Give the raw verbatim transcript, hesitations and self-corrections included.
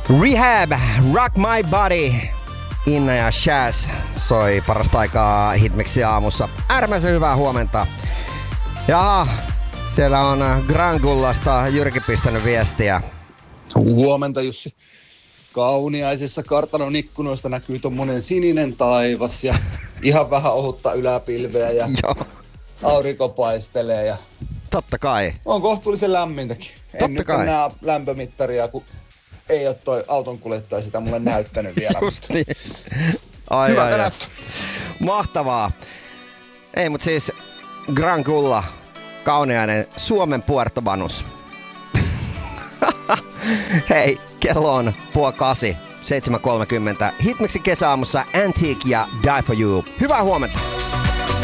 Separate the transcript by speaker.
Speaker 1: Rehab, Rock My Body. Inna ja Shaz soi parasta aikaa Hitmixin aamussa. Äärimmäisen hyvää huomenta. Jaha, siellä on Grangullasta Jyrki pistänyt viestiä.
Speaker 2: Huomenta Jussi. Kauniaisissa kartanon ikkunoista näkyy tommonen sininen taivas ja ihan vähän ohutta yläpilveä ja aurinko paistelee ja
Speaker 1: totta kai.
Speaker 2: On kohtuullisen lämmintäkin.
Speaker 1: Totta
Speaker 2: en nyt
Speaker 1: kai.
Speaker 2: enää lämpömittaria, kun ei ole toi autonkuljettaja sitä mulle näyttänyt vielä.
Speaker 1: Justi. Ai,
Speaker 2: Hyvä
Speaker 1: ai, ai. Mahtavaa. Ei, mut siis Grangulla, Kauniainen, Suomen Puerto Banús. Hei, kello on puoli kasi, seitsemän kolmekymmentä. Hitmixin kesäaamussa Antique ja Die For You. Hyvää huomenta.